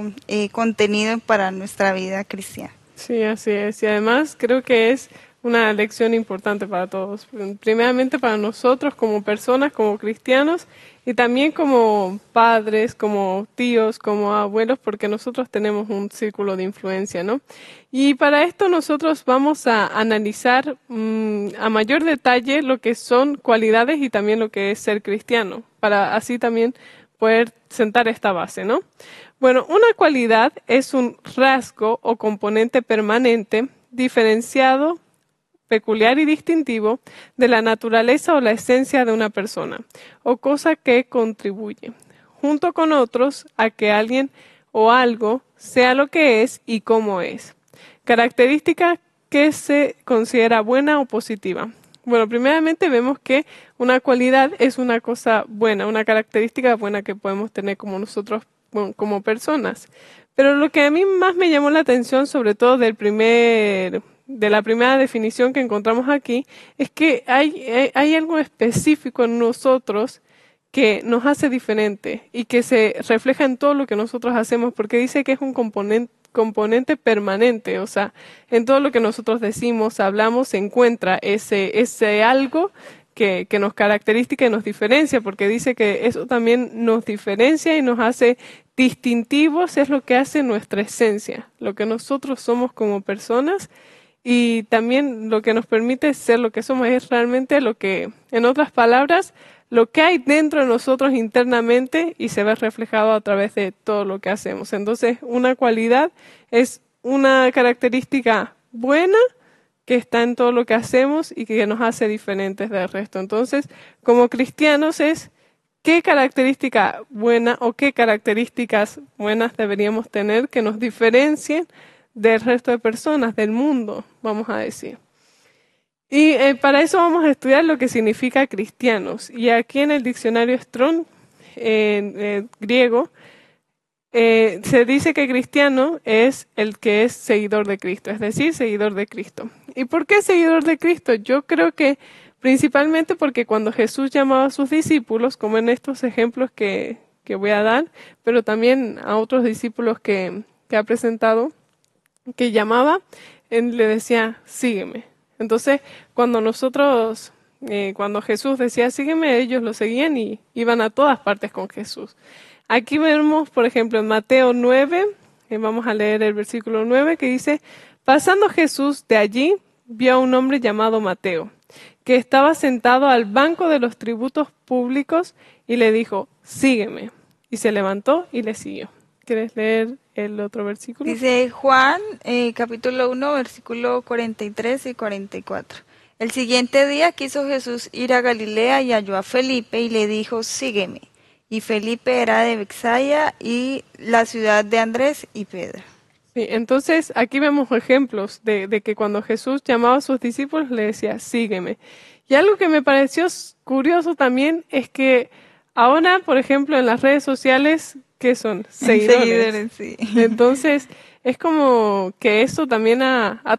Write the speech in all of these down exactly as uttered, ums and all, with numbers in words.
mucho eh, contenido para nuestra vida cristiana. Sí, así es. Y además creo que es una lección importante para todos. Primeramente para nosotros como personas, como cristianos, y también como padres, como tíos, como abuelos, porque nosotros tenemos un círculo de influencia, ¿no? Y para esto nosotros vamos a analizar mmm, a mayor detalle lo que son cualidades y también lo que es ser cristiano, para así también poder sentar esta base, ¿no? Bueno, una cualidad es un rasgo o componente permanente, diferenciado, peculiar y distintivo de la naturaleza o la esencia de una persona, o cosa que contribuye, junto con otros, a que alguien o algo sea lo que es y cómo es. Característica que se considera buena o positiva. Bueno, primeramente vemos que una cualidad es una cosa buena, una característica buena que podemos tener como nosotros, bueno, como personas. Pero lo que a mí más me llamó la atención, sobre todo del primer, de la primera definición que encontramos aquí, es que hay, hay, hay algo específico en nosotros que nos hace diferente y que se refleja en todo lo que nosotros hacemos, porque dice que es un componente componente permanente, o sea, en todo lo que nosotros decimos, hablamos, se encuentra ese, ese algo que, que nos caracteriza y nos diferencia, porque dice que eso también nos diferencia y nos hace distintivos, es lo que hace nuestra esencia, lo que nosotros somos como personas y también lo que nos permite ser lo que somos es realmente lo que, en otras palabras, lo que hay dentro de nosotros internamente y se ve reflejado a través de todo lo que hacemos. Entonces, una cualidad es una característica buena que está en todo lo que hacemos y que nos hace diferentes del resto. Entonces, como cristianos es qué característica buena o qué características buenas deberíamos tener que nos diferencien del resto de personas, del mundo, vamos a decir. Y eh, para eso vamos a estudiar lo que significa cristianos. Y aquí en el diccionario Strong, en eh, griego, eh, se dice que cristiano es el que es seguidor de Cristo, es decir, seguidor de Cristo. ¿Y por qué seguidor de Cristo? Yo creo que principalmente porque cuando Jesús llamaba a sus discípulos, como en estos ejemplos que, que voy a dar, pero también a otros discípulos que, que ha presentado, que llamaba, él le decía, sígueme. Entonces, cuando nosotros, eh, cuando Jesús decía, sígueme, ellos lo seguían y iban a todas partes con Jesús. Aquí vemos, por ejemplo, en Mateo nueve, eh, vamos a leer el versículo nueve, que dice, pasando Jesús de allí, vio a un hombre llamado Mateo, que estaba sentado al banco de los tributos públicos y le dijo, sígueme. Y se levantó y le siguió. ¿Quieres leer el otro versículo? Dice Juan, eh, capítulo uno, versículo cuarenta y tres y cuarenta y cuatro. El siguiente día quiso Jesús ir a Galilea y halló a Felipe y le dijo, sígueme. Y Felipe era de Betsaida y la ciudad de Andrés y Pedro. Sí, entonces aquí vemos ejemplos de, de que cuando Jesús llamaba a sus discípulos le decía, sígueme. Y algo que me pareció curioso también es que ahora, por ejemplo, en las redes sociales, ¿qué son? Seguidores. Seguidores, sí. Entonces, es como que eso también ha, ha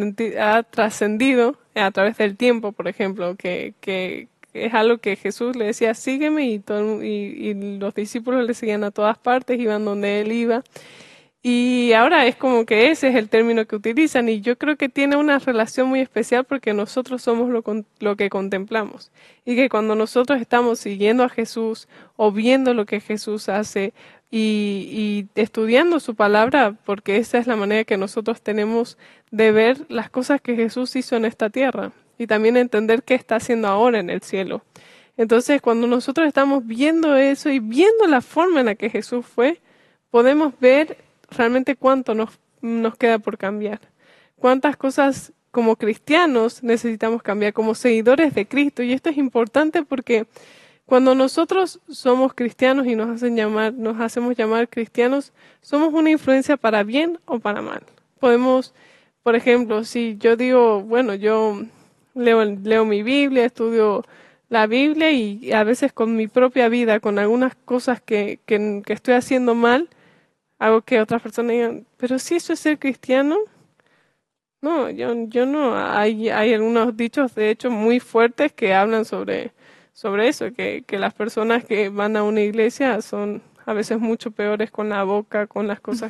trascendido a través del tiempo, por ejemplo, que, que es algo que Jesús le decía, sígueme, y, todo, y, y los discípulos le seguían a todas partes, iban donde él iba. Y ahora es como que ese es el término que utilizan y yo creo que tiene una relación muy especial porque nosotros somos lo, lo que contemplamos y que cuando nosotros estamos siguiendo a Jesús o viendo lo que Jesús hace y, y estudiando su palabra, porque esa es la manera que nosotros tenemos de ver las cosas que Jesús hizo en esta tierra y también entender qué está haciendo ahora en el cielo. Entonces, cuando nosotros estamos viendo eso y viendo la forma en la que Jesús fue, podemos ver realmente cuánto nos, nos queda por cambiar. Cuántas cosas como cristianos necesitamos cambiar, como seguidores de Cristo. Y esto es importante porque cuando nosotros somos cristianos y nos hacen llamar, nos hacemos llamar cristianos, somos una influencia para bien o para mal. Podemos, por ejemplo, si yo digo, bueno, yo leo, leo mi Biblia, estudio la Biblia y a veces con mi propia vida, con algunas cosas que, que, que estoy haciendo mal, hago que otras personas digan, pero si eso es ser cristiano. No, yo, yo no. Hay, hay algunos dichos, de hecho, muy fuertes que hablan sobre, sobre eso, que, que las personas que van a una iglesia son a veces mucho peores con la boca, con las cosas